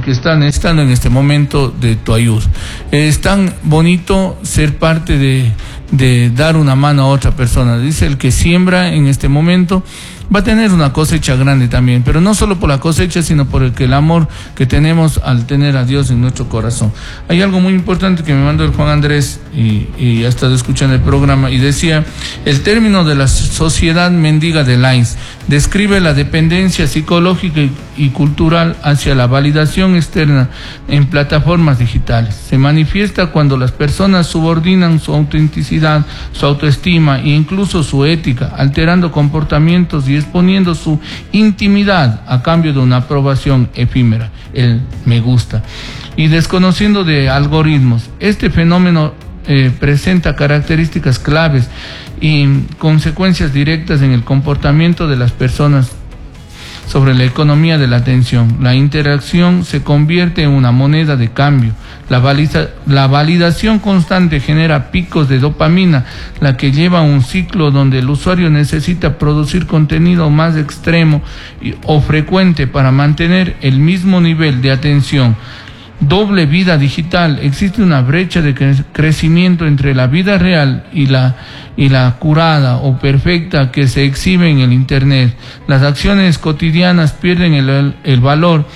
que está necesitando en este momento de tu ayuda. Es tan bonito ser parte de dar una mano a otra persona. Dice, el que siembra en este momento va a tener una cosecha grande también, pero no solo por la cosecha, sino por el amor que tenemos al tener a Dios en nuestro corazón. Hay algo muy importante que me mandó el Juan Andrés y ya estado escuchando el programa, y decía, el término de la sociedad mendiga de Lines describe la dependencia psicológica y cultural hacia la validación externa en plataformas digitales. Se manifiesta cuando las personas subordinan su autenticidad, su autoestima e incluso su ética, alterando comportamientos y exponiendo su intimidad a cambio de una aprobación efímera, el me gusta, y desconociendo de algoritmos. Este fenómeno presenta características claves y consecuencias directas en el comportamiento de las personas sobre la economía de la atención. La interacción se convierte en una moneda de cambio. La validación constante genera picos de dopamina, la que lleva a un ciclo donde el usuario necesita producir contenido más extremo o frecuente para mantener el mismo nivel de atención. Doble vida digital. Existe una brecha de crecimiento entre la vida real y la curada o perfecta que se exhibe en el Internet. Las acciones cotidianas pierden el valor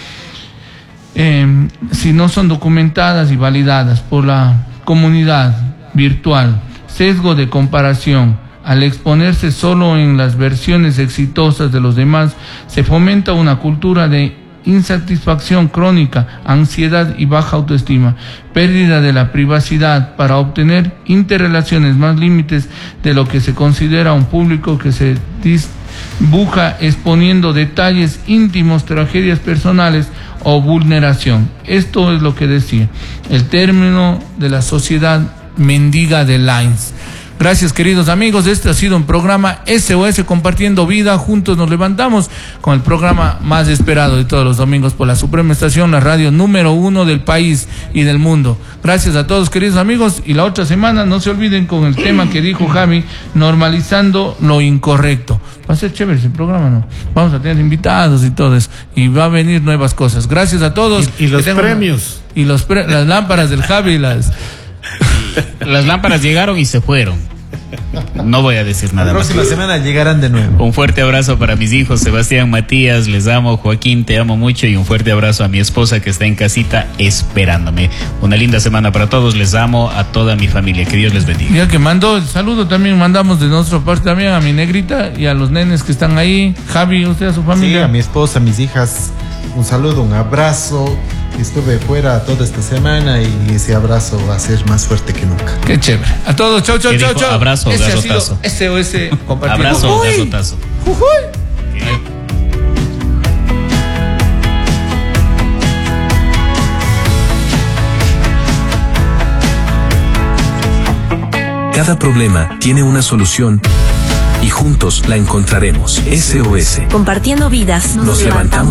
si no son documentadas y validadas por la comunidad virtual. Sesgo de comparación. Al exponerse solo en las versiones exitosas de los demás, se fomenta una cultura de insatisfacción crónica, ansiedad y baja autoestima, pérdida de la privacidad para obtener interrelaciones más límites de lo que se considera un público que se dibuja exponiendo detalles íntimos, tragedias personales o vulneración. Esto es lo que decía el término de la sociedad mendiga de Lines. Gracias, queridos amigos. Este ha sido un programa SOS Compartiendo Vida. Juntos nos levantamos con el programa más esperado de todos los domingos por la Suprema Estación, la radio número 1 del país y del mundo. Gracias a todos, queridos amigos. Y la otra semana no se olviden con el tema que dijo Javi, normalizando lo incorrecto. Va a ser chévere ese programa, ¿no? Vamos a tener invitados y todo eso. Y va a venir nuevas cosas. Gracias a todos. Y los premios. Y las lámparas del Javi y las lámparas llegaron y se fueron. No voy a decir nada más. La próxima semana llegarán de nuevo. Un fuerte abrazo para mis hijos, Sebastián, Matías, les amo. Joaquín, te amo mucho. Y un fuerte abrazo a mi esposa que está en casita esperándome. Una linda semana para todos, les amo a toda mi familia, que Dios les bendiga. Ya que mandó el saludo, también mandamos de nuestra parte también a mi negrita y a los nenes que están ahí. Javi, usted a su familia. Sí, a mi esposa, a mis hijas, un saludo, un abrazo. Estuve fuera toda esta semana y ese abrazo va a ser más fuerte que nunca. Qué chévere. A todos, chau. Abrazo, ese garrotazo. SOS compartido. Abrazo, garrotazo. Cada problema tiene una solución y juntos la encontraremos. SOS. Compartiendo vidas. Nos levantamos.